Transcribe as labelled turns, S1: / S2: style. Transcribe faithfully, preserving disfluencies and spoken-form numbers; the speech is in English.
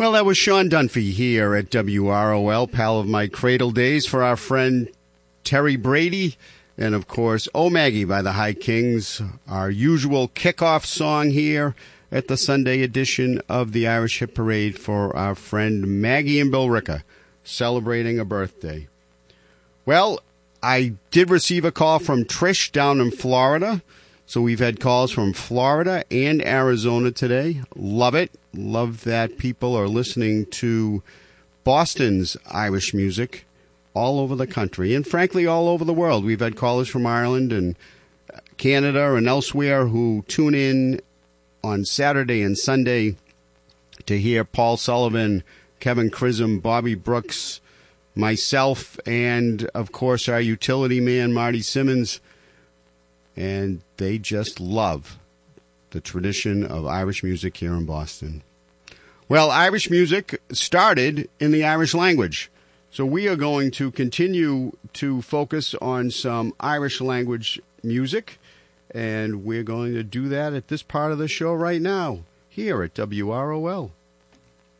S1: Well, that was Sean Dunphy here at W R O L, pal of my cradle days, for our friend Terry Brady. And, of course, Oh Maggie by the High Kings, our usual kickoff song here at the Sunday edition of the Irish Hit Parade for our friend Maggie and Bill Ricker, celebrating a birthday. Well, I did receive a call from Trish down in Florida. So we've had calls from Florida and Arizona today. Love it. Love that people are listening to Boston's Irish music all over the country and, frankly, all over the world. We've had callers from Ireland and Canada and elsewhere who tune in on Saturday and Sunday to hear Paul Sullivan, Kevin Chisholm, Bobby Brooks, myself, and, of course, our utility man, Marty Simmons. And they just love the tradition of Irish music here in Boston. Well, Irish music started in the Irish language. So we are going to continue to focus on some Irish language music. And we're going to do that at this part of the show right now, here at W R O L.